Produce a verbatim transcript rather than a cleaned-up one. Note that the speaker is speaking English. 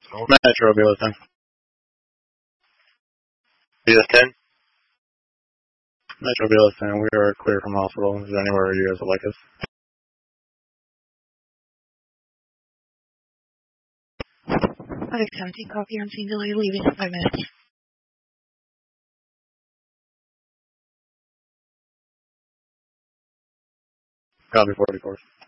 Metro, be listening. B S ten? Metro, be listening. We are clear from hospital. Is there anywhere you guys would like us? Medic seventeen, copy on scene delay, leaving in five minutes. Copy forty-four.